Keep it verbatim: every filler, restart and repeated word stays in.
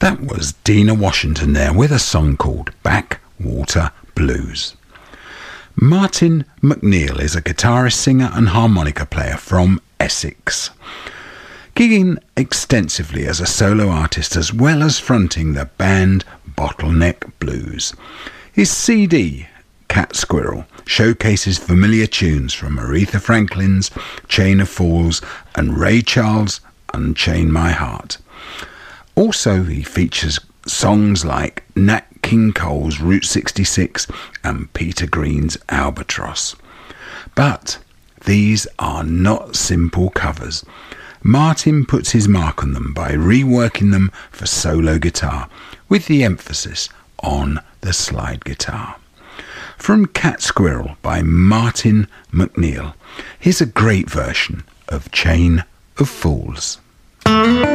That was Dinah Washington there with a song called Backwater Blues. Martin McNeil is a guitarist, singer and harmonica player from Essex, gigging extensively as a solo artist as well as fronting the band Bottleneck Blues. His C D, Cat Squirrel, showcases familiar tunes from Aretha Franklin's Chain of Fools and Ray Charles' Unchain My Heart. Also, he features songs like Nat King Cole's Route sixty-six and Peter Green's Albatross. But these are not simple covers. Martin puts his mark on them by reworking them for solo guitar, with the emphasis on the slide guitar. From Cat Squirrel by Martin McNeil, here's a great version of Chain of Fools.